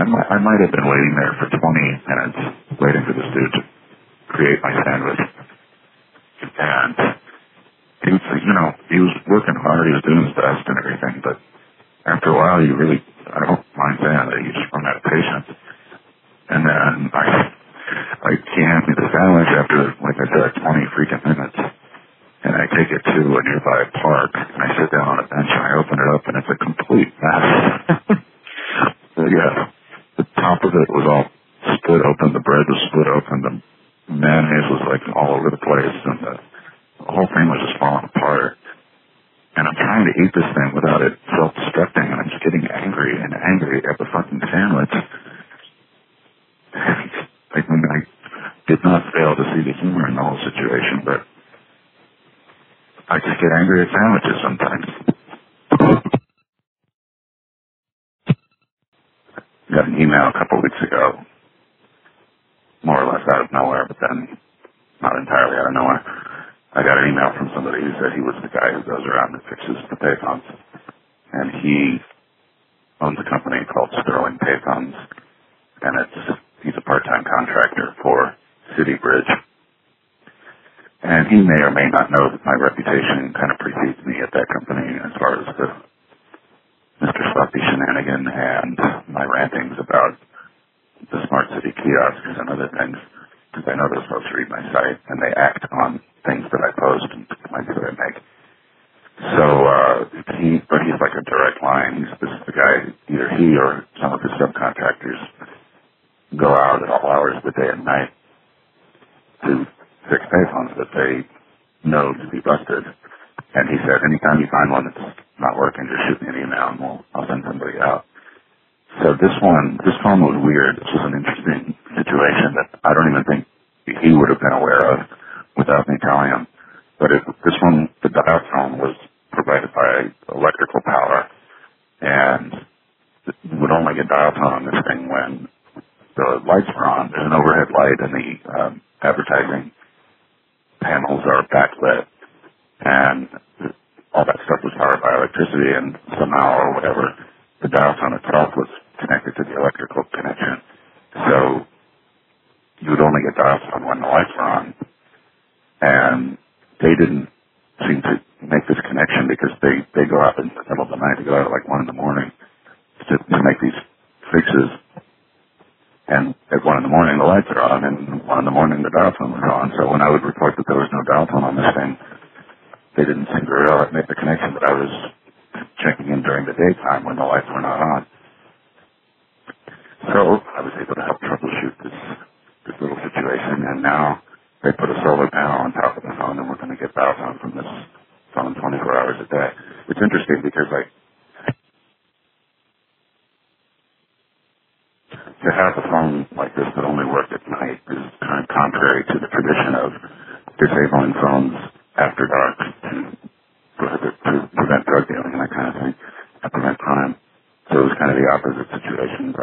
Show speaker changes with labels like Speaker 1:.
Speaker 1: might have been waiting there for 20 minutes, waiting for this dude to create my sandwich. And he was, he was working hard, he was doing his best and everything, but after a while, I don't mind saying that you just run out of patience. And then he handed me the sandwich after, like I said, 20 freaking minutes. And I take it to a nearby park, and I sit down on a bench, and I open it up, and it's a complete mess. Yeah, the top of it was all split open, the bread was split open, the mayonnaise was like all over the place, and the whole thing was just falling apart. And I'm trying to eat this thing without it self-destructing, and I'm just getting angry at the fucking sandwich. I did not fail to see the humor in the whole situation, but I just get angry at sandwiches sometimes. Got an email a couple of weeks ago, more or less out of nowhere, but then not entirely out of nowhere. I got an email from somebody who said he was the guy who goes around and fixes the payphones. And he owns a company called Sterling Payphones, and he's a part-time contractor for City Bridge. And he may or may not know that my reputation kind of precedes me at that company as far as the Mr. Sloppy shenanigan and my rantings about the smart city kiosks and other things. Because I know those folks read my site and they act on things that I post and comments that I make. So, but he's like a direct line. This is the guy, either he or some of his subcontractors go out at all hours of the day and night to fix payphones that they know to be busted. And he said, anytime you find one that's not working, just shoot me an email and I'll send somebody out. So this phone was weird. This was an interesting situation that I don't even think he would have been aware of without me telling him. But this one, the dial tone was provided by electrical power, and you would only get dial tone on this thing when the lights were on. There's an overhead light, and the advertising panels are backlit, and all that stuff was powered by electricity, and somehow or whatever, the dial tone itself was connected to the electrical connection. So you would only get dial tone when the lights were on. And they didn't seem to make this connection because they go out in the middle of the night. They go out at like 1 in the morning to make these fixes. And at 1 in the morning, the lights are on, and 1 in the morning, the dial tone was on. So when I would report that there was no dial tone on this thing, they didn't seem to make the connection that I was checking in during the daytime when the lights were not on. So I was able to help troubleshoot this little situation, and now they put a solar panel on top of the phone, and we're going to get dial tone from this phone 24 hours a day. It's interesting because to have a phone like this that only worked at night is kind of contrary to the tradition of disabling phones after dark to prevent drug dealing and that kind of thing, to prevent crime. So it was kind of the opposite situation.